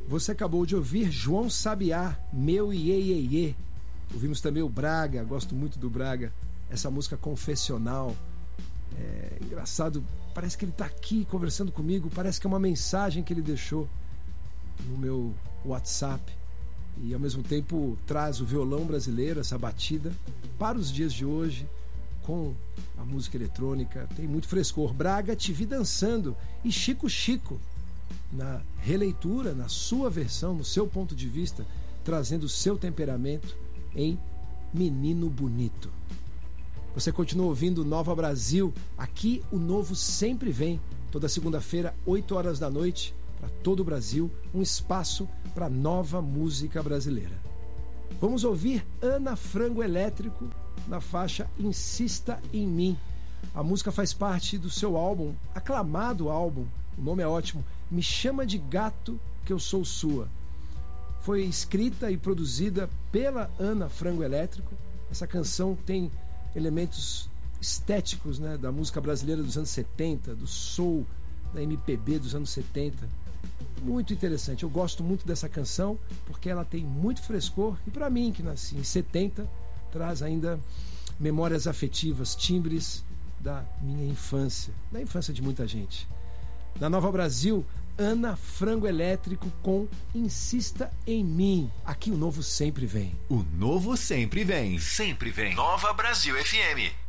Você acabou de ouvir João Sabiá, Meu Iê Iê Iê. Ouvimos também o Braga, gosto muito do Braga. Essa música confessional. É engraçado, parece que ele está aqui conversando comigo, parece que é uma mensagem que ele deixou no meu WhatsApp. E ao mesmo tempo traz o violão brasileiro, essa batida, para os dias de hoje, com a música eletrônica. Tem muito frescor. Braga, Te Vi Dançando, e Chico Chico, na releitura, na sua versão, no seu ponto de vista, trazendo o seu temperamento em Menino Bonito. Você continua ouvindo Nova Brasil. Aqui o novo sempre vem, toda segunda-feira, 8 horas da noite, para todo o Brasil, um espaço para nova música brasileira. Vamos ouvir Ana Frango Elétrico na faixa Insista em Mim. A música faz parte do seu álbum, aclamado álbum, o nome é ótimo, Me Chama de Gato Que Eu Sou Sua. Foi escrita e produzida pela Ana Frango Elétrico. Essa canção tem elementos estéticos, né, da música brasileira dos anos 70, do soul, da MPB dos anos 70. Muito interessante. Eu gosto muito dessa canção porque ela tem muito frescor e para mim, que nasci em 70, traz ainda memórias afetivas, timbres da minha infância, da infância de muita gente. Na Nova Brasil, Ana Frango Elétrico com Insista em Mim. Aqui o novo sempre vem. O novo sempre vem. Sempre vem. Nova Brasil FM.